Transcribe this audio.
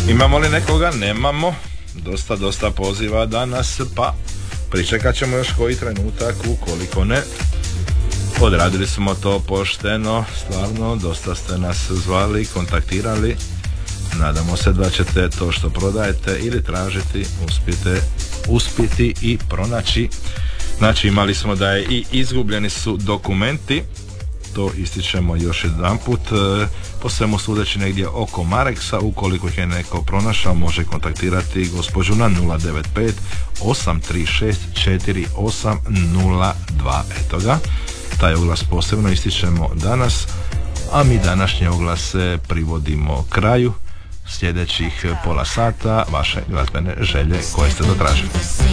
Imamo li nekoga? Nemamo. Dosta poziva danas, pa pričekat ćemo još koji trenutak, ukoliko ne. Odradili smo to pošteno, stvarno, dosta ste nas zvali, kontaktirali. Nadamo se da ćete to što prodajete ili tražiti uspjeti i pronaći. Znači, imali smo da je i izgubljeni su dokumenti, to ističemo još jedanput, po svemu sudeći negdje oko Mareksa. Ukoliko ih je neko pronašao, može kontaktirati gospođu na 095 836 4802. Eto ga, taj oglas posebno ističemo danas, a mi današnje oglase privodimo kraju. Sljedećih pola sata vaše glazbene želje koje ste zatražili.